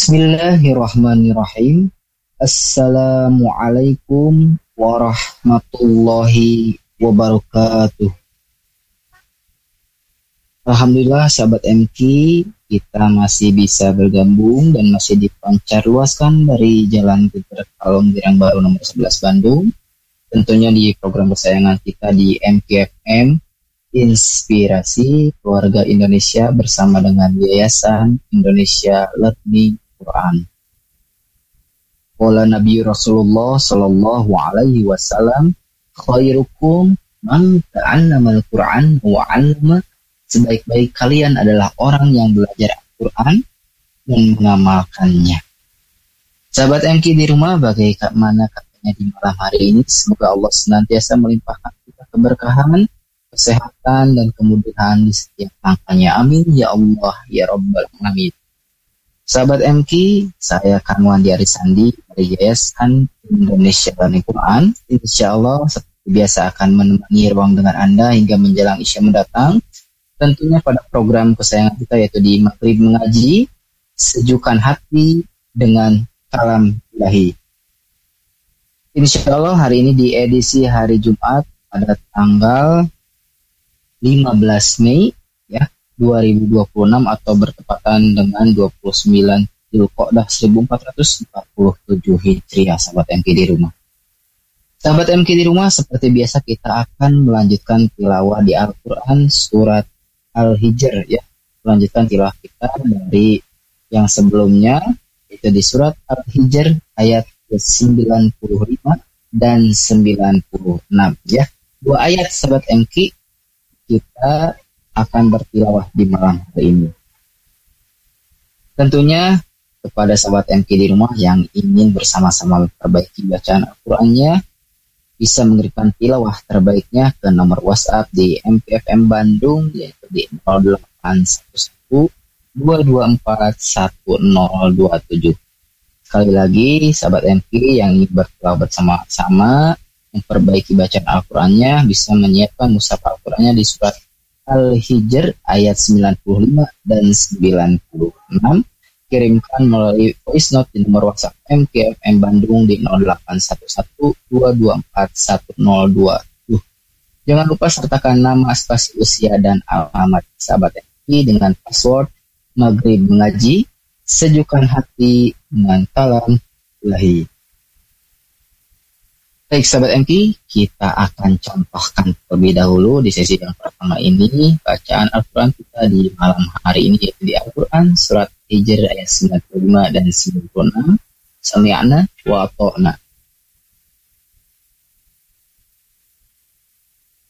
Bismillahirrahmanirrahim. Assalamualaikum warahmatullahi wabarakatuh. Alhamdulillah sahabat MQ, kita masih bisa bergabung dan masih dipancar luaskan dari Jalan Guntur Kalong Girang Baru nomor 11 Bandung. Tentunya di program kesayangan kita di MQFM, Inspirasi Keluarga Indonesia bersama dengan Yayasan Indonesia Learning Quran. Qala Nabi Rasulullah sallallahu alaihi wasallam, khairukum man ta'allama al-Qur'an wa 'allama. Sebaik-baik kalian adalah orang yang belajar Al-Qur'an dan mengamalkannya. Sahabat MQ di rumah, bagaimana katanya di malam hari ini? Semoga Allah senantiasa melimpahkan kita keberkahan, kesehatan dan kemudahan di setiap langkahnya. Amin ya Allah ya Rabbal Alamin. Sahabat MQ, saya Kanwandi Arisandi dari Yayasan Indonesia Learning Quran. Insya Allah seperti biasa akan menemani ruang dengan Anda hingga menjelang Isya mendatang. Tentunya pada program kesayangan kita yaitu di Maghrib Mengaji, Sejukkan Hati dengan Kalam Ilahi. Insya Allah hari ini di edisi hari Jumat pada tanggal 15 Mei ya 2026 atau bertepatan dengan 29 Dzulqa'dah 1447 Hijriah. Sahabat MQ di rumah. Sahabat MQ di rumah, seperti biasa kita akan melanjutkan tilawah di Al-Qur'an surat Al-Hijr ya. Melanjutkan tilawah kita dari yang sebelumnya itu di surat Al-Hijr ayat 95 dan 96 ya. Dua ayat sahabat MQ kita akan bertilawah di malam hari ini. Tentunya kepada sahabat MQ di rumah yang ingin bersama-sama memperbaiki bacaan Al-Qur'annya, bisa mengirimkan tilawah terbaiknya ke nomor WhatsApp di MPFM Bandung yaitu di 0811 224 1027. Sekali lagi sahabat MQ yang ingin bertilawah bersama-sama memperbaiki bacaan Al-Qur'annya bisa menyiapkan mushaf Al-Qur'annya di surat Al-Hijr ayat 95 dan 96. Kirimkan melalui voice note di nomor WhatsApp MQFM Bandung di 0811 224 1027. Jangan lupa sertakan nama, spasi, usia, dan alamat sahabat MQ dengan password Maghrib Mengaji, Sejukkan Hati dengan Kalam Ilahi. Baik sahabat MQ, kita akan contohkan terlebih dahulu di sesi yang pertama ini bacaan Al-Quran kita di malam hari ini yaitu di Al-Quran surat Hijr ayat 95 dan 96. Sami'na wa ata'na.